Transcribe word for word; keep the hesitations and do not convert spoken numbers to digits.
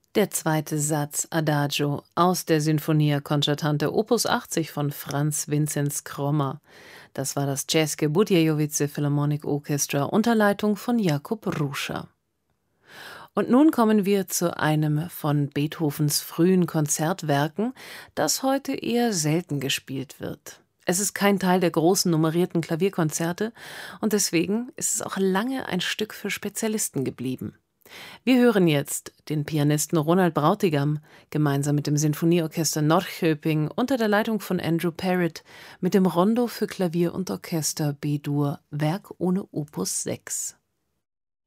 Der zweite Satz Adagio aus der Sinfonia Concertante Opus achtzig von Franz Vinzenz Krommer. Das war das České Budějovice Philharmonic Orchestra unter Leitung von Jakub Ruscha. Und nun kommen wir zu einem von Beethovens frühen Konzertwerken, das heute eher selten gespielt wird. Es ist kein Teil der großen nummerierten Klavierkonzerte und deswegen ist es auch lange ein Stück für Spezialisten geblieben. Wir hören jetzt den Pianisten Ronald Brautigam gemeinsam mit dem Sinfonieorchester Norrköping unter der Leitung von Andrew Parrott mit dem Rondo für Klavier und Orchester B-Dur, Werk ohne Opus sechs.